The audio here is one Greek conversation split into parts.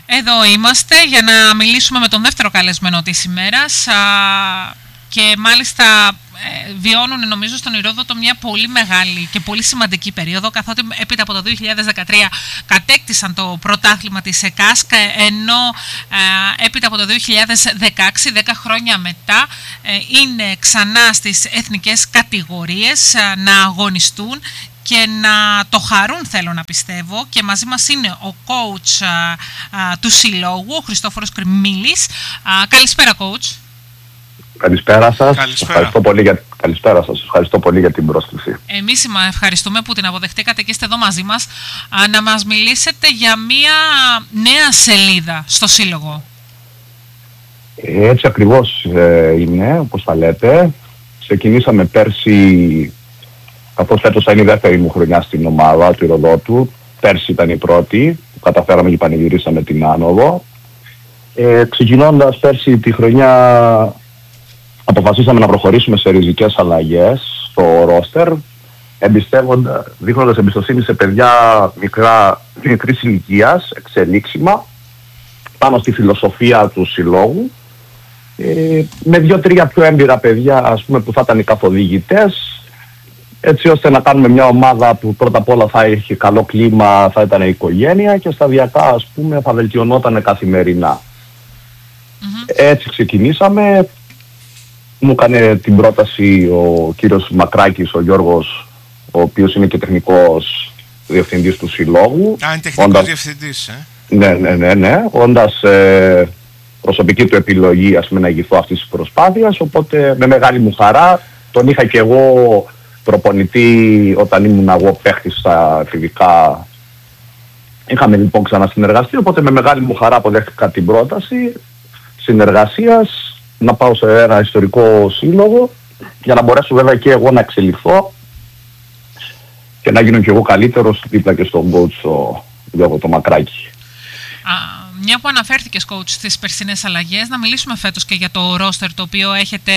Εδώ είμαστε για να μιλήσουμε με τον δεύτερο καλεσμένο της ημέρας και μάλιστα βιώνουν νομίζω στον Ηρόδοτο μια πολύ μεγάλη και πολύ σημαντική περίοδο, καθότι έπειτα από το 2013 κατέκτησαν το πρωτάθλημα της ΕΚΑΣΚ, ενώ έπειτα από το 2016, 10 χρόνια μετά, είναι ξανά στις εθνικές κατηγορίες να αγωνιστούν και να το χαρούν, θέλω να πιστεύω, και μαζί μας είναι ο coach του συλλόγου, ο Χριστόφορος Κρυμίλης. Καλησπέρα, coach. Καλησπέρα σας. Καλησπέρα. Καλησπέρα σας. Ευχαριστώ πολύ για την πρόσκληση. Εμείς ευχαριστούμε που την αποδεχτήκατε και είστε εδώ μαζί μας να μας μιλήσετε για μια νέα σελίδα στο σύλλογο. Έτσι ακριβώς είναι, όπως θα λέτε. Ξεκινήσαμε πέρσι, καθώς φέτος θα είναι η δεύτερη μου χρονιά στην ομάδα του Ηροδότου. Πέρσι ήταν η πρώτη που καταφέραμε και πανηγυρίσαμε την άνοδο. Ξεκινώντας πέρσι τη χρονιά, αποφασίσαμε να προχωρήσουμε σε ριζικές αλλαγές στο ρόστερ, δείχνοντας εμπιστοσύνη σε παιδιά μικρής ηλικίας, εξελίξιμα, πάνω στη φιλοσοφία του συλλόγου, με 2-3 πιο έμπειρα παιδιά, ας πούμε, που θα ήταν οι καθοδηγητές, έτσι ώστε να κάνουμε μια ομάδα που πρώτα απ' όλα θα έχει καλό κλίμα, θα ήταν η οικογένεια και σταδιακά, ας πούμε, θα βελτιωνόταν καθημερινά. Έτσι ξεκινήσαμε. Μου έκανε την πρόταση ο κύριος Μακράκης, ο Γιώργος, ο οποίος είναι και τεχνικός διευθυντής του συλλόγου. Είναι τεχνικός διευθυντής, Ναι. Όντας προσωπική του επιλογή, ας πούμε, να ηγηθώ αυτής της προσπάθειας, οπότε με μεγάλη μου χαρά, τον είχα και εγώ προπονητή όταν ήμουν εγώ παίχτης στα εφηβικά. Είχαμε λοιπόν ξανασυνεργαστεί, οπότε με μεγάλη μου χαρά αποδέχτηκα την πρόταση συνεργασίας να πάω σε ένα ιστορικό σύλλογο για να μπορέσω βέβαια και εγώ να εξελιχθώ και να γίνω και εγώ καλύτερος δίπλα και στον coach το Γιώργο το Μακράκη. Μια που αναφέρθηκες, coach, στις περσινές αλλαγές, να μιλήσουμε φέτος και για το roster το οποίο έχετε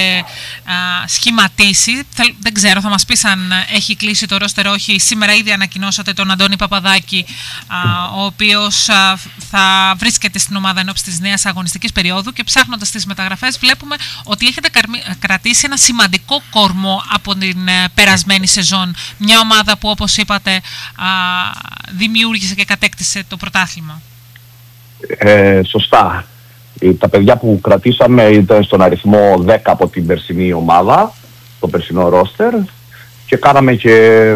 σχηματίσει. Δεν ξέρω, θα μας πεις αν έχει κλείσει το roster, όχι. Σήμερα ήδη ανακοινώσατε τον Αντώνη Παπαδάκη, ο οποίος θα βρίσκεται στην ομάδα ενόψει της νέας αγωνιστικής περίοδου, και ψάχνοντας τις μεταγραφές βλέπουμε ότι έχετε κρατήσει ένα σημαντικό κορμό από την περασμένη σεζόν. Μια ομάδα που, όπως είπατε, δημιούργησε και κατέκτησε το πρωτάθλημα. Σωστά. Τα παιδιά που κρατήσαμε ήταν στον αριθμό 10 από την περσινή ομάδα, το περσινό ρόστερ, και κάναμε και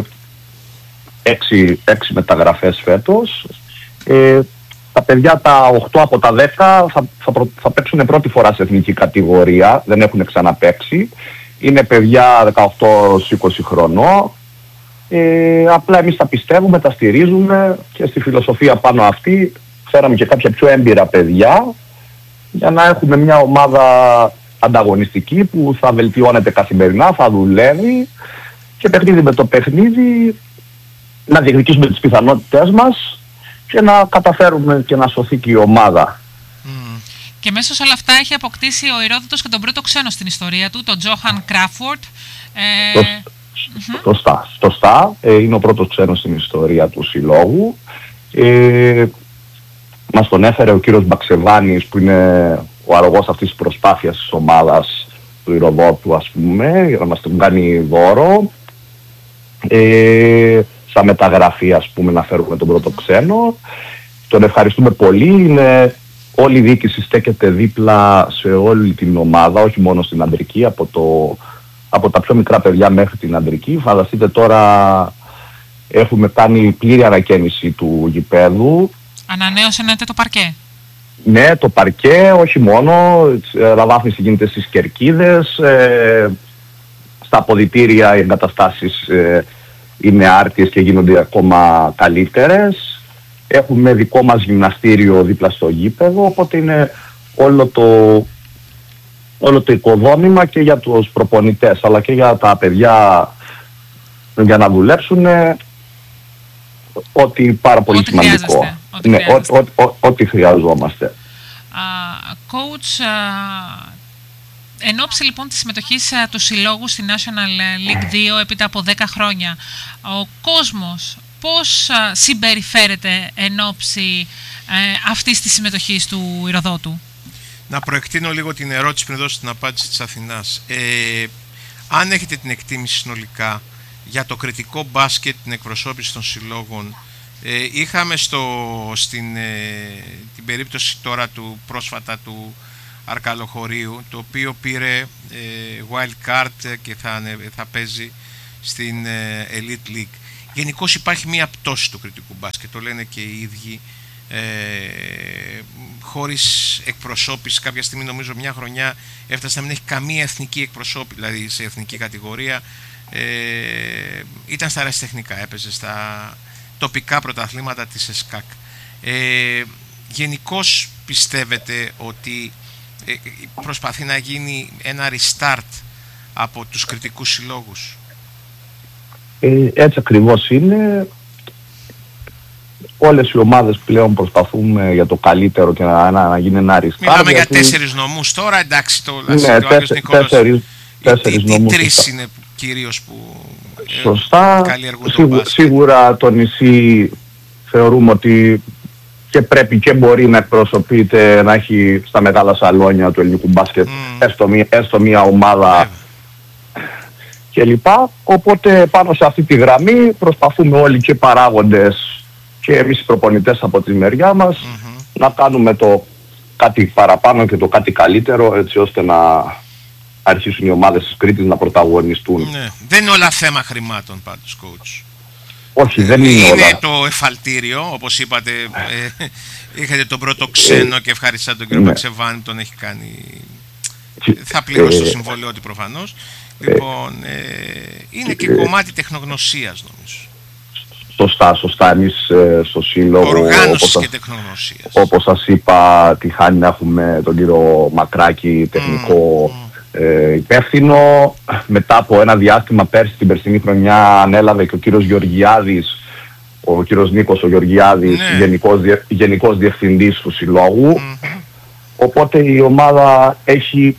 6 μεταγραφές φέτος. Τα παιδιά, τα 8 από τα 10 θα παίξουν πρώτη φορά σε εθνική κατηγορία, δεν έχουν ξαναπαίξει. Είναι παιδιά 18-20 χρονών. Απλά εμείς τα πιστεύουμε, τα στηρίζουμε και στη φιλοσοφία πάνω αυτή φέραμε και κάποια πιο έμπειρα παιδιά για να έχουμε μια ομάδα ανταγωνιστική που θα βελτιώνεται καθημερινά, θα δουλεύει και παιχνίδι με το παιχνίδι να διεκδικήσουμε τις πιθανότητές μας και να καταφέρουμε και να σωθεί και η ομάδα. Και μέσα σε όλα αυτά έχει αποκτήσει ο Ηρόδοτος και τον πρώτο ξένο στην ιστορία του, τον Τζόχαν Κράφορντ. Σωστά. Είναι ο πρώτος ξένος στην ιστορία του συλλόγου. Μας τον έφερε ο κύριος Μπαξεβάνης, που είναι ο αρρωγός αυτής της προσπάθειας της ομάδας του Ηροδότου, ας πούμε, για να μας τον κάνει δώρο. Σαν μεταγραφή, ας πούμε, να φέρουμε τον πρώτο ξένο. Τον ευχαριστούμε πολύ. Όλη η διοίκηση στέκεται δίπλα σε όλη την ομάδα, όχι μόνο στην αντρική, από τα πιο μικρά παιδιά μέχρι την αντρική. Φανταστείτε τώρα, έχουμε κάνει πλήρη ανακαίνιση του γηπέδου. Ανανέωσατε το παρκέ. Ναι, το παρκέ, όχι μόνο. Αναβάθμιση γίνεται στις κερκίδες. Στα αποδυτήρια οι εγκαταστάσεις είναι άρτιες και γίνονται ακόμα καλύτερες. Έχουμε δικό μας γυμναστήριο δίπλα στο γήπεδο, οπότε είναι όλο το οικοδόμημα και για τους προπονητές αλλά και για τα παιδιά για να δουλέψουν ό,τι πάρα πολύ σημαντικό. Ό,τι χρειαζόμαστε. Coach, εν ώψη λοιπόν της συμμετοχής του συλλόγου στη National League 2 έπειτα από 10 χρόνια, ο κόσμος πώς συμπεριφέρεται εν ώψη αυτής της συμμετοχής του Ηρωδότου? Να προεκτείνω λίγο την ερώτηση πριν δώσω την απάντηση της Αθηνάς. Αν έχετε την εκτίμηση συνολικά για το κριτικό μπάσκετ, την εκπροσώπηση των συλλόγων, είχαμε την περίπτωση τώρα πρόσφατα του Αρκαλοχωρίου, το οποίο πήρε wild card και θα παίζει στην Elite League. Γενικώς υπάρχει μία πτώση του κριτικού μπάσκετ, το λένε και οι ίδιοι, χωρίς εκπροσώπηση. Κάποια στιγμή, νομίζω μια χρονιά, έφτασε να μην έχει καμία εθνική εκπροσώπηση, δηλαδή σε εθνική κατηγορία. Ήταν στα αερασιτεχνικά, έπαιζε στα τοπικά πρωταθλήματα της ΕΣΚΑΚ. Γενικώς πιστεύετε ότι προσπαθεί να γίνει ένα restart από τους κριτικούς συλλόγους? Έτσι ακριβώς είναι. Όλες οι ομάδες πλέον προσπαθούμε για το καλύτερο και να γίνει ένα restart. Μιλάμε για 4 νομούς τώρα, εντάξει, ναι, τέσσερις νομούς. Οι 3 είναι κυρίως που καλλιεργούν το μπάσκετ. Σίγουρα το νησί θεωρούμε ότι και πρέπει και μπορεί να εκπροσωπείται, να έχει στα μεγάλα σαλόνια του ελληνικού μπάσκετ έστω μία ομάδα κλπ. Οπότε πάνω σε αυτή τη γραμμή προσπαθούμε όλοι και παράγοντες και εμείς οι προπονητές από τη μεριά μας να κάνουμε το κάτι παραπάνω και το κάτι καλύτερο, έτσι ώστε να αρχίσουν οι ομάδες της Κρήτης να πρωταγωνιστούν. Ναι. Δεν είναι όλα θέμα χρημάτων πάντως, coach. Όχι, δεν είναι όλα. Είναι το εφαλτήριο, όπως είπατε, είχατε τον πρώτο ξένο και ευχαριστά τον κύριο Παξεβάνη, τον έχει κάνει, θα πληρώσει το συμβόλαιο ότι προφανώς. Λοιπόν, είναι και κομμάτι τεχνογνωσίας, νομίζω. Σωστά. Εμείς στο Σύλλογο, οργάνωσης και τεχνογνωσίας, όπως σας είπα, τη χάνει να έχουμε τον κύριο Μακράκη, τεχνικό υπεύθυνο. Μετά από ένα διάστημα πέρσι, την περσινή χρονιά, ανέλαβε και ο κύριος Γεωργιάδης, ο κύριος Νίκος ο Γεωργιάδης, γενικός διευθυντής του Συλλόγου. Οπότε η ομάδα έχει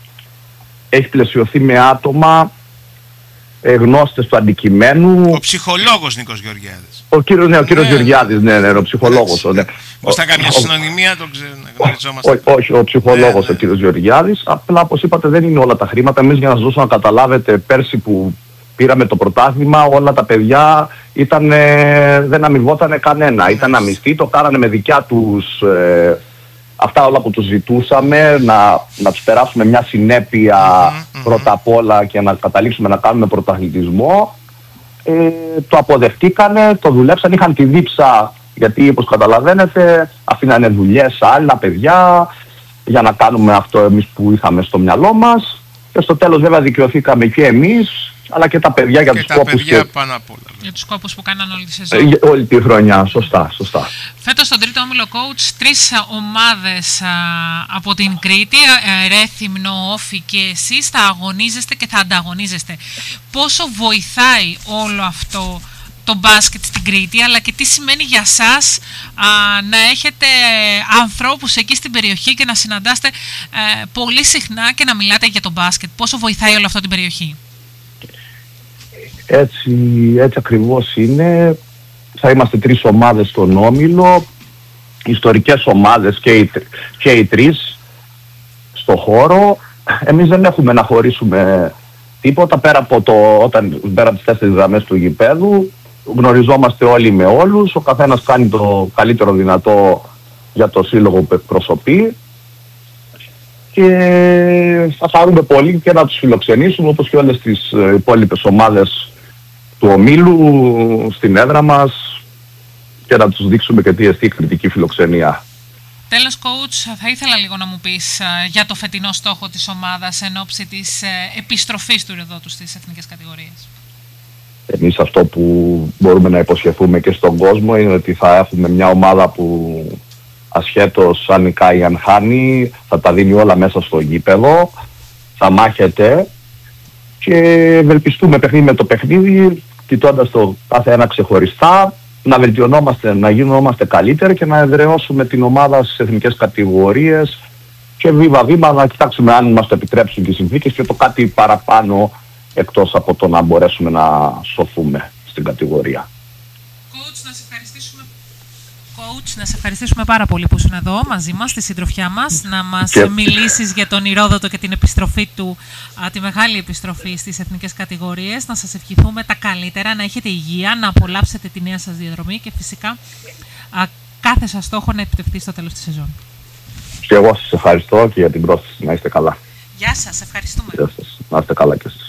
πλαισιωθεί με άτομα γνώστες του αντικειμένου. Ο ψυχολόγος Νίκος Γεωργιάδης. Ο κύριος Γεωργιάδης, ναι, ο ψυχολόγος. Πώς θα κάνει μια συνωνυμία, το γνωριζόμαστε. Όχι, ο ψυχολόγος ο κύριος Γεωργιάδης. Απλά, όπως είπατε, δεν είναι όλα τα χρήματα. Εμείς, για να σας δώσω να καταλάβετε, πέρσι που πήραμε το πρωτάθλημα, όλα τα παιδιά δεν αμοιβότανε κανένα. Ήταν αμυστοί, το κάνανε με δικιά τους αυτά όλα που τους ζητούσαμε, να τους περάσουμε μια συνέπεια πρώτα απ' όλα και να καταλήξουμε να κάνουμε πρωταθλητισμό. Το αποδεχτήκανε, το δουλέψαν, είχαν τη δίψα, γιατί όπως καταλαβαίνετε αφήνανε δουλειές άλλα παιδιά για να κάνουμε αυτό εμείς που είχαμε στο μυαλό μας, και στο τέλος βέβαια δικαιωθήκαμε και εμείς, αλλά και τα παιδιά για τους κόπους. Πάνω απ' όλα. Για τους κόπους που κάναν όλη τη σεζόν. Όλη τη χρονιά, σωστά. Φέτος στον τρίτο όμιλο, coach, 3 ομάδες από την Κρήτη, Ρέθυμνο, Όφη και εσείς, θα αγωνίζεστε και θα ανταγωνίζεστε. Πόσο βοηθάει όλο αυτό το μπάσκετ στην Κρήτη, αλλά και τι σημαίνει για σας να έχετε ανθρώπους εκεί στην περιοχή και να συναντάστε πολύ συχνά και να μιλάτε για το μπάσκετ? Πόσο βοηθάει όλο αυτό την περιοχή? Έτσι ακριβώς είναι. Θα είμαστε 3 ομάδες στον όμιλο, ιστορικές ομάδες και οι 3 στο χώρο. Εμείς δεν έχουμε να χωρίσουμε τίποτα πέρα από τις 4 γραμμές του γηπέδου. Γνωριζόμαστε όλοι με όλους, ο καθένας κάνει το καλύτερο δυνατό για το σύλλογο που εκπροσωπεί, και θα χαρούμε πολύ και να τους φιλοξενήσουμε, όπως και όλες τις υπόλοιπες ομάδες του ομίλου στην έδρα μας, και να τους δείξουμε και τι εστί κριτική φιλοξενία. Τέλος, coach, θα ήθελα λίγο να μου πεις για το φετινό στόχο της ομάδας εν ώψη της επιστροφής του Ηρωδότου στις εθνικές κατηγορίες. Εμείς αυτό που μπορούμε να υποσχεθούμε και στον κόσμο είναι ότι θα έχουμε μια ομάδα που ασχέτως αν νικάει ή αν χάνει, θα τα δίνει όλα μέσα στο γήπεδο, θα μάχεται, και ευελπιστούμε παιχνίδι με το παιχνίδι, κοιτώντας το κάθε ένα ξεχωριστά, να βελτιωνόμαστε, να γινόμαστε καλύτεροι και να εδραιώσουμε την ομάδα στις εθνικές κατηγορίες, και βήμα-βήμα να κοιτάξουμε αν μας το επιτρέψουν και οι συνθήκες και το κάτι παραπάνω, εκτός από το να μπορέσουμε να σωθούμε στην κατηγορία. coach, να σε ευχαριστήσουμε πάρα πολύ που ήσουν εδώ μαζί μας, στη συντροφιά μας, να μας μιλήσεις για τον Ηρόδοτο και την επιστροφή του, τη μεγάλη επιστροφή στις εθνικές κατηγορίες. Να σας ευχηθούμε τα καλύτερα, να έχετε υγεία, να απολαύσετε τη νέα σας διαδρομή και φυσικά κάθε σας στόχο να επιτευχθεί στο τέλος της σεζόν. Και εγώ σας ευχαριστώ και για την πρόσθεση. Να είστε καλά. Γεια σας, ευχαριστούμε. Γεια σας. Να είστε καλά κι εσείς.